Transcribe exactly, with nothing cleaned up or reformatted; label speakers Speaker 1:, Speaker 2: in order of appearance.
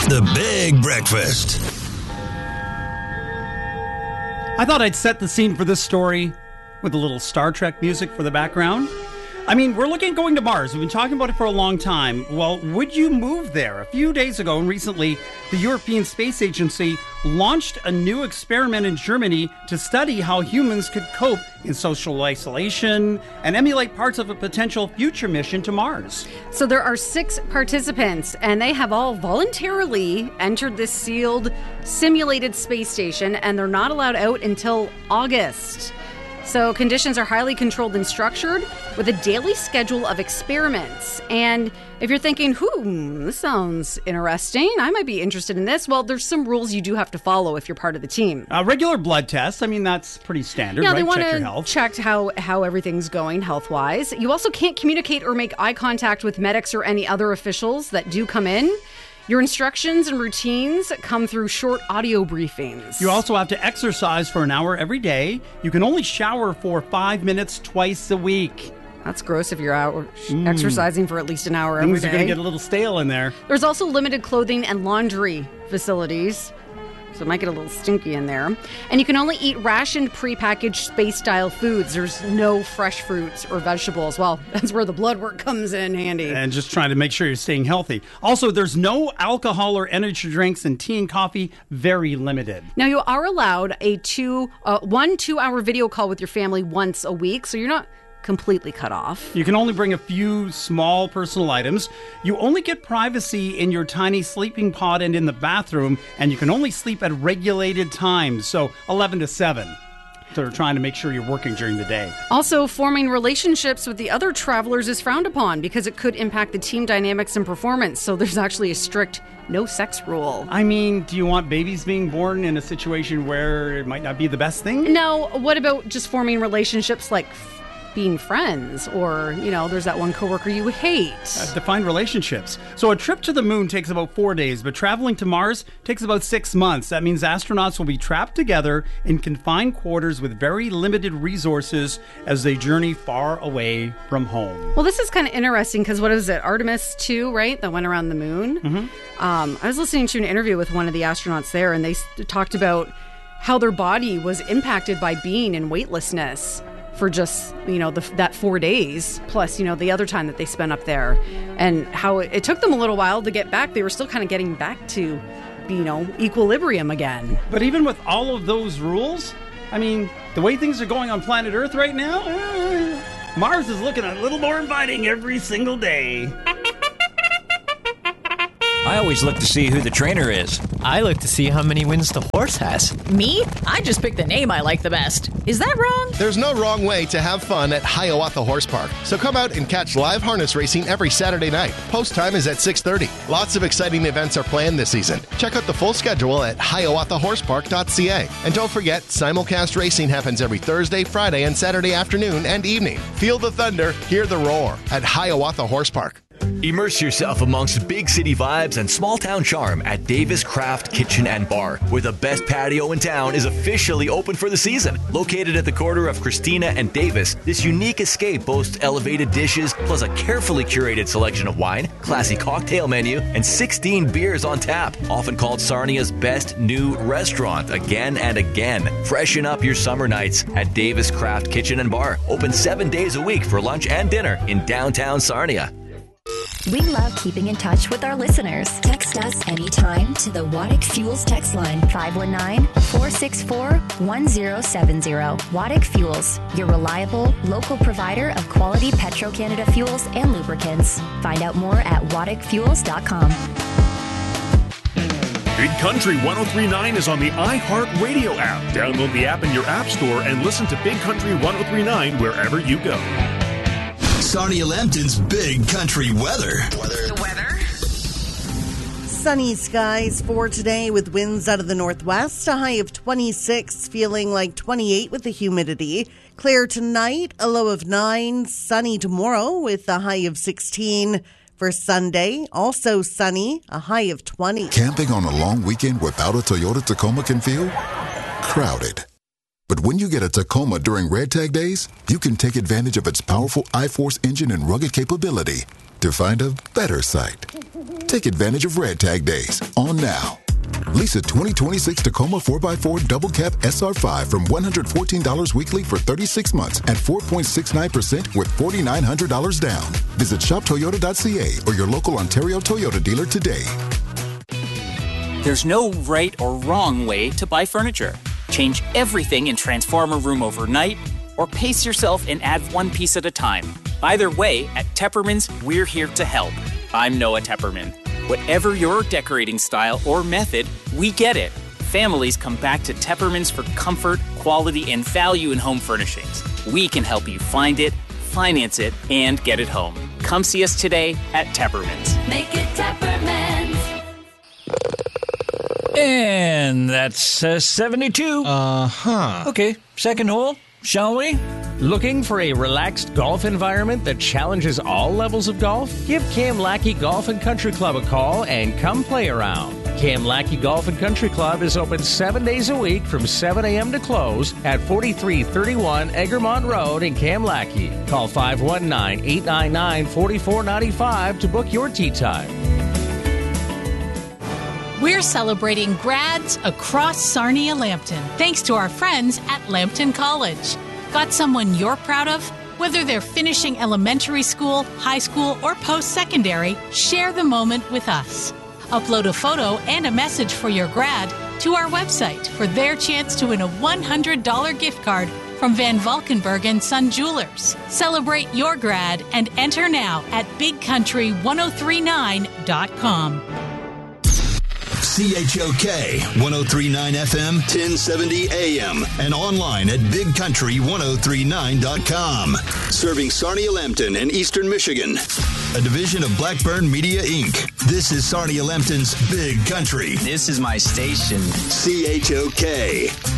Speaker 1: The Big Breakfast.
Speaker 2: I thought I'd set the scene for this story with a little Star Trek music for the background. I mean, we're looking at going to Mars. We've been talking about it for a long time. Well, would you move there? A few days ago and recently, the European Space Agency launched a new experiment in Germany to study how humans could cope in social isolation and emulate parts of a potential future mission to Mars.
Speaker 3: So there are six participants, and they have all voluntarily entered this sealed, simulated space station, and they're not allowed out until August. So conditions are highly controlled and structured with a daily schedule of experiments. And if you're thinking, hmm, this sounds interesting, I might be interested in this. Well, there's some rules you do have to follow if you're part of the team.
Speaker 2: A regular blood test, I mean, that's pretty standard,
Speaker 3: yeah,
Speaker 2: right?
Speaker 3: They want
Speaker 2: Check your
Speaker 3: to
Speaker 2: health.
Speaker 3: check how, how everything's going health-wise. You also can't communicate or make eye contact with medics or any other officials that do come in. Your instructions and routines come through short audio briefings.
Speaker 2: You also have to exercise for an hour every day. You can only shower for five minutes twice a week.
Speaker 3: That's gross if you're out
Speaker 2: Mm.
Speaker 3: exercising for at least an hour every
Speaker 2: Things
Speaker 3: day.
Speaker 2: are going to get a little stale in there.
Speaker 3: There's also limited clothing and laundry facilities, so it might get a little stinky in there. And you can only eat rationed prepackaged space-style foods. There's no fresh fruits or vegetables. Well, that's where the blood work comes in handy.
Speaker 2: And just trying to make sure you're staying healthy. Also, there's no alcohol or energy drinks, and tea and coffee, very limited.
Speaker 3: Now, you are allowed a two, uh, one two-hour video call with your family once a week, so you're not completely cut off.
Speaker 2: You can only bring a few small personal items. You only get privacy in your tiny sleeping pod and in the bathroom, and you can only sleep at regulated times, so eleven to seven. So they're trying to make sure you're working during the day.
Speaker 3: Also, forming relationships with the other travelers is frowned upon because it could impact the team dynamics and performance. So there's actually a strict no sex rule.
Speaker 2: I mean, do you want babies being born in a situation where it might not be the best thing?
Speaker 3: Now, what about just forming relationships like being friends, or, you know, there's that one coworker you hate?
Speaker 2: Uh, define relationships. So a trip to the moon takes about four days, but traveling to Mars takes about six months. That means astronauts will be trapped together in confined quarters with very limited resources as they journey far away from home.
Speaker 3: Well, this is kind of interesting because what is it, Artemis two, right, that went around the moon?
Speaker 2: Mm-hmm.
Speaker 3: Um, I was listening to an interview with one of the astronauts there, and they s- talked about how their body was impacted by being in weightlessness for just, you know, the, that four days, plus, you know, the other time that they spent up there, and how it, it took them a little while to get back. They were still kind of getting back to, you know, equilibrium again.
Speaker 2: But even with all of those rules, I mean, the way things are going on planet Earth right now, eh, Mars is looking a little more inviting every single day.
Speaker 4: I always look to see who the trainer is.
Speaker 5: I look to see how many wins the horse has.
Speaker 6: Me? I just picked the name I like the best. Is that wrong?
Speaker 7: There's no wrong way to have fun at Hiawatha Horse Park. So come out and catch live harness racing every Saturday night. Post time is at six thirty. Lots of exciting events are planned this season. Check out the full schedule at hiawatha horse park dot c a. And don't forget, simulcast racing happens every Thursday, Friday, and Saturday afternoon and evening. Feel the thunder, hear the roar at Hiawatha Horse Park.
Speaker 8: Immerse yourself amongst big city vibes and small town charm at Davis Craft Kitchen and Bar, where the best patio in town is officially open for the season. Located at the corner of Christina and Davis, this unique escape boasts elevated dishes, plus a carefully curated selection of wine, classy cocktail menu, and sixteen beers on tap. Often called Sarnia's best new restaurant again and again. Freshen up your summer nights at Davis Craft Kitchen and Bar. Open seven days a week for lunch and dinner in downtown Sarnia.
Speaker 9: We love keeping in touch with our listeners. Text us anytime to the Waddick Fuels text line, five one nine, four six four, one zero seven zero. Waddick Fuels, your reliable, local provider of quality Petro-Canada fuels and lubricants. Find out more at waddick fuels dot com.
Speaker 10: Big Country one oh three point nine is on the iHeartRadio app. Download the app in your app store and listen to Big Country one oh three point nine wherever you go.
Speaker 1: Sarnia Lambton's Big Country weather.
Speaker 11: Weather. The weather.
Speaker 12: Sunny skies for today with winds out of the northwest. A high of twenty-six, feeling like twenty-eight with the humidity. Clear tonight, a low of nine. Sunny tomorrow with a high of sixteen. For Sunday, also sunny, a high of twenty.
Speaker 13: Camping on a long weekend without a Toyota Tacoma can feel crowded. But when you get a Tacoma during Red Tag Days, you can take advantage of its powerful iForce engine and rugged capability. to find a better site. Take advantage of Red Tag Days on now. Lease a twenty twenty-six Tacoma four by four Double Cab S R five from one hundred fourteen dollars weekly for thirty-six months at four point six nine percent with four thousand nine hundred dollars down. Visit shop toyota dot c a or your local Ontario Toyota dealer today.
Speaker 11: There's no right or wrong way to buy furniture. Change everything and transform a room overnight, or pace yourself and add one piece at a time. Either way, at Tepperman's, we're here to help. I'm Noah Tepperman. Whatever your decorating style or method, we get it. Families come back to Tepperman's for comfort, quality, and value in home furnishings. We can help you find it, finance it, and get it home. Come see us today at Tepperman's.
Speaker 14: Make it Tepperman's.
Speaker 4: And that's uh, seventy-two.
Speaker 5: Uh-huh.
Speaker 4: Okay, second hole, shall we?
Speaker 5: Looking for a relaxed golf environment that challenges all levels of golf? Give Cam Lackey Golf and Country Club a call and come play around. Cam Lackey Golf and Country Club is open seven days a week from seven a.m. to close at forty-three thirty-one Egremont Road in Cam Lackey. Call five one nine, eight nine nine, four four nine five to book your tee time.
Speaker 6: We're celebrating grads across Sarnia Lambton, thanks to our friends at Lambton College. Got someone you're proud of? Whether they're finishing elementary school, high school, or post-secondary, share the moment with us. Upload a photo and a message for your grad to our website for their chance to win a one hundred dollars gift card from Van Valkenburg and Son Jewelers. Celebrate your grad and enter now at big country ten thirty-nine dot com.
Speaker 1: C H O K one oh three point nine F M, ten seventy A M, and online at big country ten thirty-nine dot com. Serving Sarnia Lambton and Eastern Michigan. A division of Blackburn Media, Incorporated. This is Sarnia Lambton's Big Country.
Speaker 15: This is my station.
Speaker 1: C H O K.